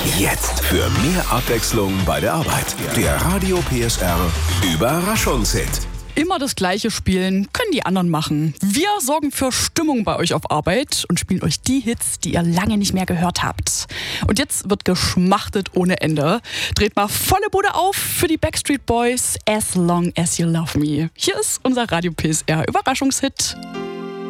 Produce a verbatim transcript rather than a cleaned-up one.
Jetzt für mehr Abwechslung bei der Arbeit. Der Radio P S R Überraschungshit. Immer das Gleiche spielen können die anderen machen. Wir sorgen für Stimmung bei euch auf Arbeit und spielen euch die Hits, die ihr lange nicht mehr gehört habt. Und jetzt wird geschmachtet ohne Ende. Dreht mal volle Bude auf für die Backstreet Boys, As Long As You Love Me. Hier ist unser Radio P S R Überraschungshit.